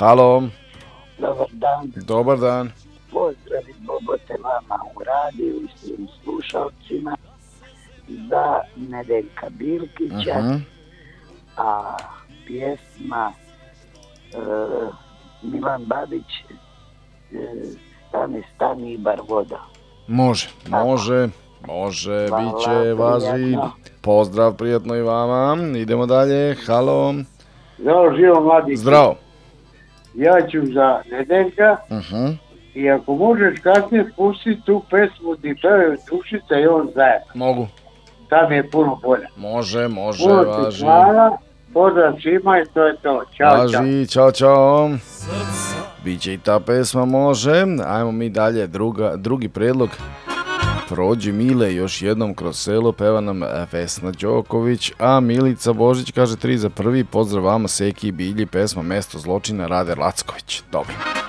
Halo. Dobar dan. Dobar dan. Pozdravi Bobote vama u radiju i svim slušalcima za Nedeljka Bilkića, a pjesma Milan Babić Stani, stani bar voda. Može, bit će važi. Pozdrav, prijatno i vama. Idemo dalje, halo. Zdravo, živo mladi. Zdravo. Ja ću za Nedeljka i ako možeš kasnije pustiti tu pesmu gdje pevaju Dušica i on zajedno. Mogu. Tam je puno bolja. Može, Puno ti važi. hvala, pozdrav svima i to je to. Ćao, Važi, čao. Biće i ta pesma, može. Ajmo mi dalje, drugi prijedlog. Prođi Mile još jednom kroz selo, peva nam Vesna Đoković, a Milica Božić kaže 3 za prvi, pozdrav vama Seki i Bilji, pesma Mesto zločina, Rade Lacković. Dobro.